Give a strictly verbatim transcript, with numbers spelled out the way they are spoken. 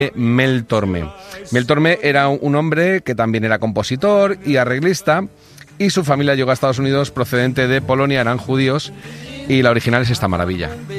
Mel Torme. Mel Torme era un hombre que también era compositor y arreglista, y su familia llegó a Estados Unidos procedente de Polonia, eran judíos, y la original es esta maravilla.